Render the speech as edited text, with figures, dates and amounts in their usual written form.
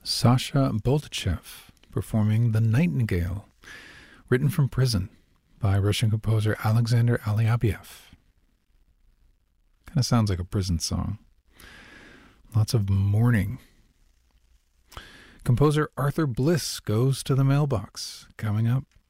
Sasha Boltachev performing The Nightingale, written from prison by Russian composer Alexander Alyabiev. Kind of sounds like a prison song. Lots of mourning. Composer Arthur Bliss goes to the mailbox, coming up